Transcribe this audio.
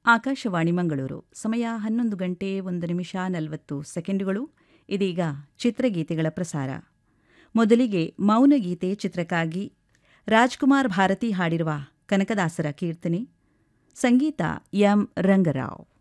ಆಕಾಶವಾಣಿ ಮಂಗಳೂರು. ಸಮಯ 11:01 ಇದೀಗ ಚಿತ್ರಗೀತೆಗಳ ಪ್ರಸಾರ. ಮೊದಲಿಗೆ ಮೌನಗೀತೆ ಚಿತ್ರಕ್ಕಾಗಿ ರಾಜ್ಕುಮಾರ್ ಭಾರತಿ ಹಾಡಿರುವ ಕನಕದಾಸರ ಕೀರ್ತನೆ. ಸಂಗೀತ ಎಂ ರಂಗರಾವ್.